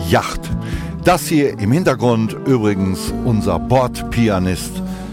Yacht. Das hier im Hintergrund übrigens unser Bordpianist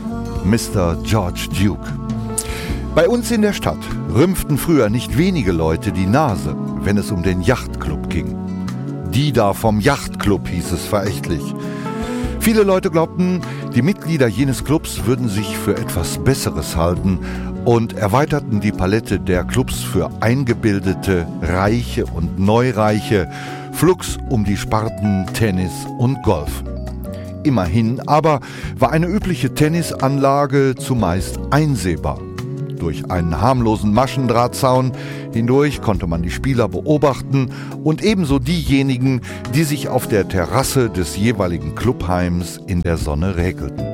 Mr. George Duke. Bei uns in der Stadt rümpften früher nicht wenige Leute die Nase, wenn es um den Yachtclub ging. Die da vom Yachtclub hieß es verächtlich. Viele Leute glaubten, die Mitglieder jenes Clubs würden sich für etwas Besseres halten und erweiterten die Palette der Clubs für Eingebildete, Reiche und Neureiche, flugs um die Sparten Tennis und Golf. Immerhin aber war eine übliche Tennisanlage zumeist einsehbar. Durch einen harmlosen Maschendrahtzaun hindurch konnte man die Spieler beobachten und ebenso diejenigen, die sich auf der Terrasse des jeweiligen Clubheims in der Sonne räkelten.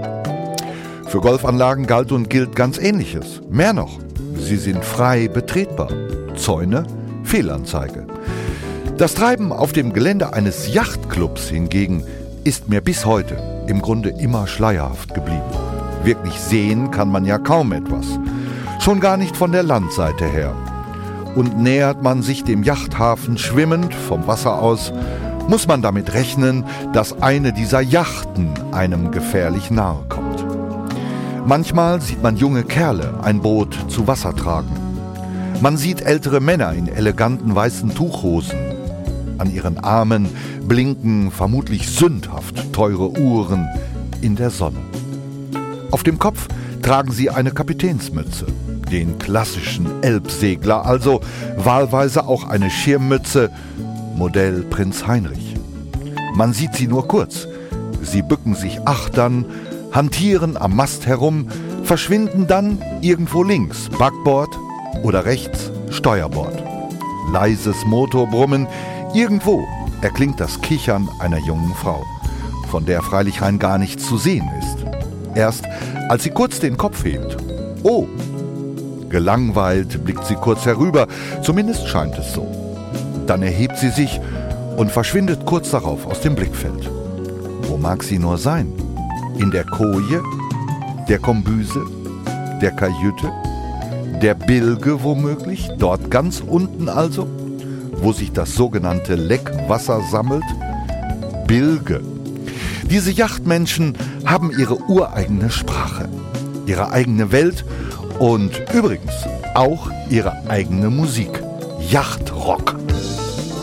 Für Golfanlagen galt und gilt ganz Ähnliches. Mehr noch, sie sind frei betretbar. Zäune, Fehlanzeige. Das Treiben auf dem Gelände eines Yachtclubs hingegen ist mir bis heute im Grunde immer schleierhaft geblieben. Wirklich sehen kann man ja kaum etwas. Schon gar nicht von der Landseite her. Und nähert man sich dem Yachthafen schwimmend vom Wasser aus, muss man damit rechnen, dass eine dieser Yachten einem gefährlich nahe kommt. Manchmal sieht man junge Kerle ein Boot zu Wasser tragen. Man sieht ältere Männer in eleganten weißen Tuchhosen. An ihren Armen blinken vermutlich sündhaft teure Uhren in der Sonne. Auf dem Kopf tragen sie eine Kapitänsmütze, den klassischen Elbsegler, also wahlweise auch eine Schirmmütze, Modell Prinz Heinrich. Man sieht sie nur kurz. Sie bücken sich achtern, hantieren am Mast herum, verschwinden dann irgendwo links, Backbord, oder rechts, Steuerbord. Leises Motorbrummen, irgendwo erklingt das Kichern einer jungen Frau, von der freilich rein gar nichts zu sehen ist. Erst als sie kurz den Kopf hebt. Oh! Gelangweilt blickt sie kurz herüber, zumindest scheint es so. Dann erhebt sie sich und verschwindet kurz darauf aus dem Blickfeld. Wo mag sie nur sein? In der Koje? Der Kombüse? Der Kajüte? Der Bilge womöglich? Dort ganz unten also? Wo sich das sogenannte Leckwasser sammelt? Bilge. Diese Yachtmenschen haben ihre ureigene Sprache, ihre eigene Welt und übrigens auch ihre eigene Musik. Yachtrock.